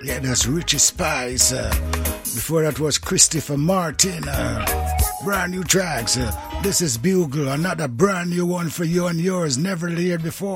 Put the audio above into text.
Yeah, that's Richie Spice. Before that was Christopher Martin. Brand new tracks. This is Bugle, another brand new one for you and yours. Never heard before.